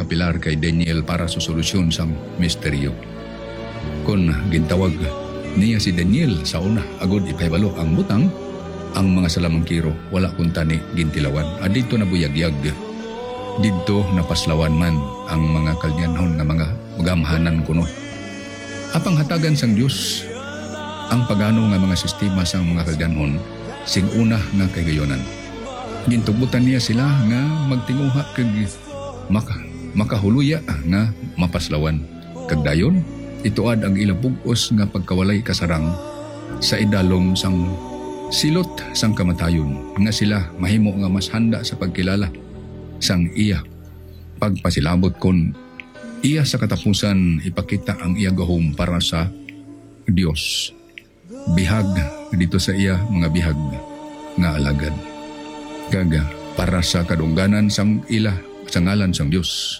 nakapilar kay Daniel para sa solusyon sang misteryo. Kung gintawag niya si Daniel sa una, agod ipahibalo ang butang, ang mga salamangkiro wala kun tani gintilawan. Dito na buyagyag. Dito napaslawan man ang mga kalyanhon nga mga magamhanan kuno. Apang hatagan sang Dios ang pagano nga mga sistema sang mga kalyanhon sing una nga kaygayonan. Gintubutan niya sila nga magtinguha kag makahuluya nga mapaslawan. Kag dayon ituad ang ilang bug-os nga pagkawalay kasarang sa idalom sang silot sang kamatayon nga sila mahimo nga mas handa sa pagkilala sang iya pagpasilabot kon iya sa katapusan ipakita ang iya gahom para sa Dios. Bihag dito sa iya mga bihag nga alagad. Kaga para sa kadungganan sang ila sa ngalan sang Dios.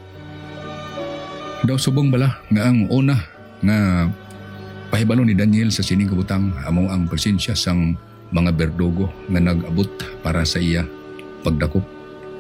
Daw subong bala nga ang una nga pahibalo ni Daniel sa sining kabutang amo ang presensya sang mga berdugo nga nag-abot para sa iya pagdakop.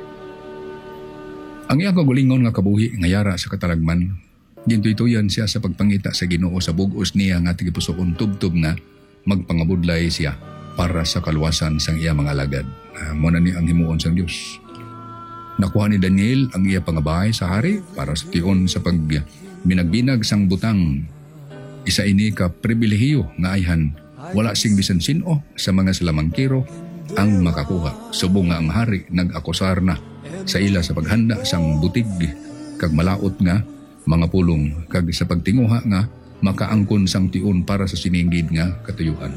Ang iya kagulingon nga kabuhi nga yara sa katalagman, gintuy-tuyan siya sa pagpangita sa Ginoo sa bug-os niya nga tigipusoon tubtob na magpangabudlay siya para sa kaluwasan sang iya mga alagad. Muna ni ang himuon sang Dios. Nakuha ni Daniel ang iya pangabay sa hari para sa tion sa pagminagbinag sang butang. Isa ini ka pribilehiyo nga ayhan wala sing bisan sino sa mga salamangkiro ang makakuha. Subong nga ang hari nag-akusar na sa ila sa paghanda sang butig kag malaot nga mga pulong kag sa pagtinguha nga makaangkon sang tion para sa siningid nga katuyuan.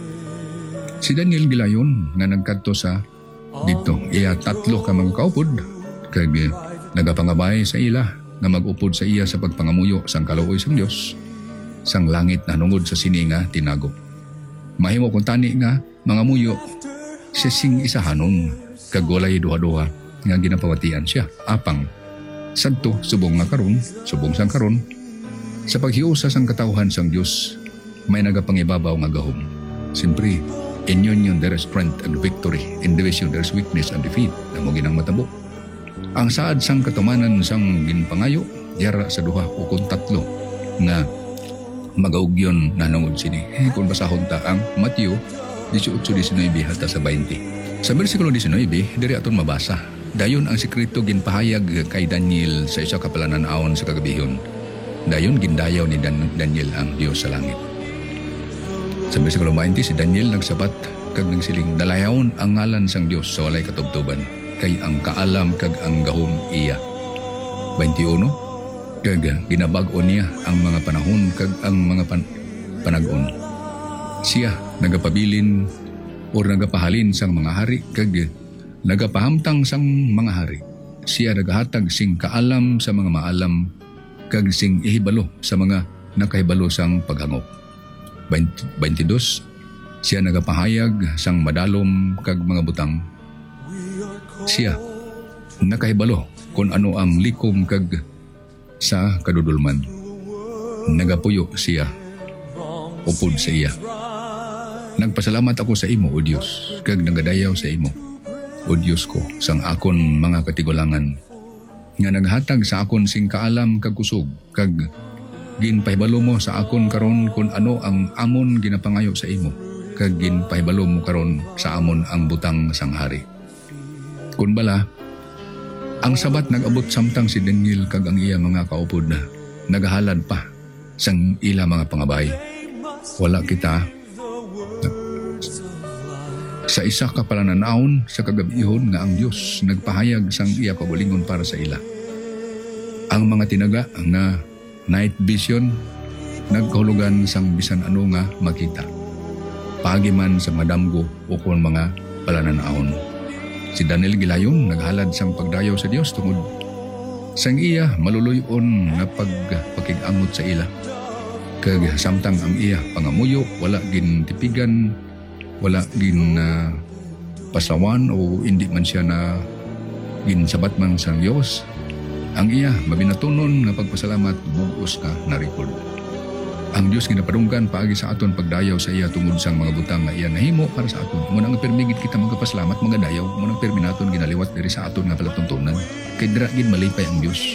Si Daniel gilayon nga nagkadto sa dito iya tatlo ka mga kaupod kag nagapangabay sa ila nga mag-upod sa iya sa pagpangamuyo sang kaluoy sang Dios sang langit na nungod sa sini nga tinago. Mahimo kung tani nga mga muyo sa sing isahanon kag walay duha-duha nga ginapawatian siya apang sadto subong nga karon subong sang karon sa paghiusa sang katawhan sang Dios may nagapangibabaw nga gahom. Simpre in union there is strength and victory, in division there is weakness and defeat. Namo ginang matabo ang saad sang katumanan sang ginpangayo yara sa duha o kun tatlo nga magaugyon na nungod sini. Kung basahon ta ang Mateo 18:19 hasta sa 20. Sa bersikulo 19 diri aton mabasa dayon ang sekreto ginpahayag kay Daniel sa isa ka palananaon sa kagabihon. Dayon gindayaw ni Daniel ang Dios sa langit. Sa bersikulo 20 si Daniel nagsabat kag nagsiling dalayawon ang ngalan sang Dios sa walay katubtuban kay ang kaalam kag ang gahom iya. 21 kag ginabag-o niya ang mga panahon kag ang mga panag-on. Siya nagapabilin o nagapahalin sang mga hari kag nagapahamtang sang mga hari. Siya nagahatag sing kaalam sa mga maalam kag sing ihibalo sa mga nakahibalo sang paghangop. 22 siya nagapahayag sang madalom kag mga butang. Siya nakahibalo kung ano ang likom kag sa kadudulman. Nagapuyo siya upod sa iya. Nagpasalamat ako sa imo, O Dios, kag nagadayaw sa imo, O Dios ko, sang akon mga katigulangan, nga naghatag sa akon sing kaalam kag kusog, kag ginpahibalo mo sa akon karon kung ano ang amon ginapangayo sa imo, kag ginpahibalo mo karon sa amon ang butang sang hari. Kun bala, ang sabat nag-abot samtang si Daniel kag ang iya mga kaupod na nagahalad pa sang ila mga pangabay. Wala kita sa isa ka palananaon sa kagabihon nga ang Dios nagpahayag sang iya kabulingon para sa ila. Ang mga tinaga nga night vision nagkahulugan sang bisan ano nga makita. Pagiman sa madamgo o kung mga palananaon. Si Daniel gilayon naghalad sang pagdayaw sa Dios tungod sang iya maluluyon nga pagpakigamot sa ila. Kag samtang ang iya pangamuyo wala gintipigan, wala gin pasawan o hindi man siya na ginsabat man sa Dios, ang iya mabinatunon nga pagpasalamat bugos ka narikod. Ang Dios ginapadunggan paagi sa aton pagdayaw sa iya tungod sang mga butang nga iya nahimo para sa aton. Mo nang permigit kita magpasalamat magadayaw, mo nang perminaton ginaliwat diri sa aton nga palatuntunan. Kay dira gid malipay ang Dios.